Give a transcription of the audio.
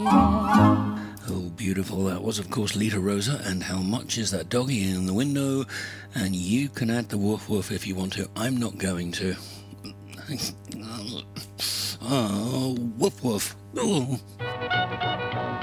Oh, beautiful. That was, of course, Lita Rosa and How Much Is That Doggy in the Window? And you can add the woof woof if you want to. I'm not going to. Oh, woof woof. Oh.